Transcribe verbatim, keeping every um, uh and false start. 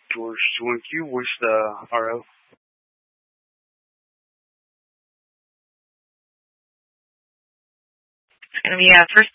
George Swinkie, voice the R O. It's going to be uh, first